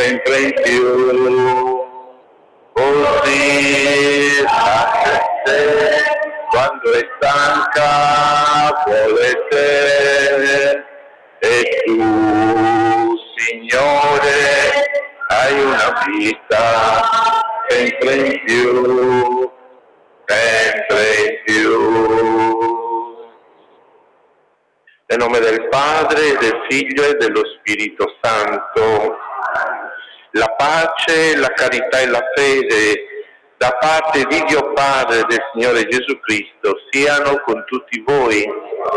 sempre in più. Così la gente quando è stanca vuole te, e tu, Signore, hai una vita sempre in più, sempre in più. Nel nome del Padre, del Figlio e dello Spirito Santo, la pace, la carità e la fede da parte di Dio Padre e del Signore Gesù Cristo siano con tutti voi.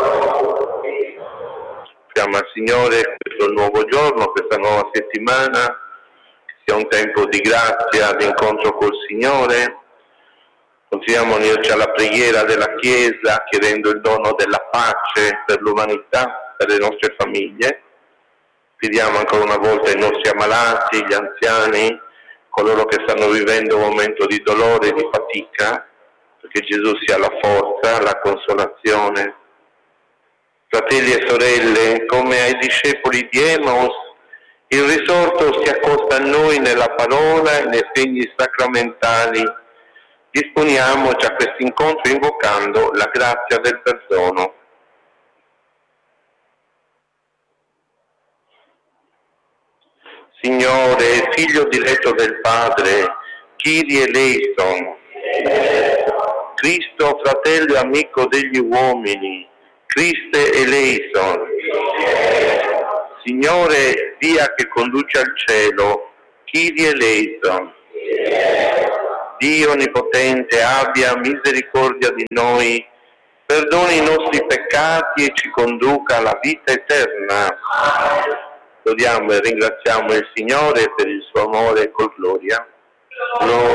Chiama al Signore questo nuovo giorno, questa nuova settimana, che sia un tempo di grazia, di incontro col Signore. Continuiamo a unirci alla preghiera della Chiesa, chiedendo il dono della pace per l'umanità, per le nostre famiglie. Chiediamo ancora una volta i nostri ammalati, gli anziani, coloro che stanno vivendo un momento di dolore e di fatica, perché Gesù sia la forza, la consolazione. Fratelli e sorelle, come ai discepoli di Emaus, il risorto si accosta a noi nella parola e nei segni sacramentali. Disponiamoci a questo incontro invocando la grazia del perdono. Signore, Figlio diletto del Padre, Kyrie eleison, Cristo, fratello e amico degli uomini, Christe eleison, Signore, via che conduce al cielo, Kyrie eleison, Dio Onnipotente abbia misericordia di noi, perdoni i nostri peccati e ci conduca alla vita eterna. Lodiamo e ringraziamo il Signore per il suo amore con gloria.